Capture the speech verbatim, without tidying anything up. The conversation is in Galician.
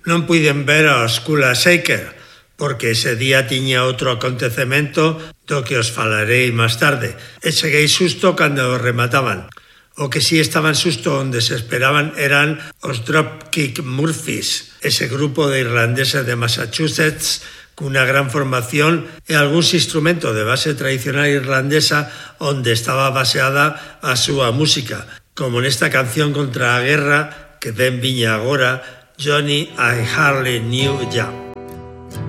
non puiden ver a Escola Shaker, porque ese día tiña outro acontecemento do que os falarei máis tarde, e cheguei susto cando remataban. O que si estaban susto onde se esperaban eran os Dropkick Murphys, ese grupo de irlandeses de Massachusetts cunha gran formación e algúns instrumentos de base tradicional irlandesa onde estaba baseada a súa música, como nesta canción contra a guerra que ben viña agora, Johnny I Hardly Knew Ya.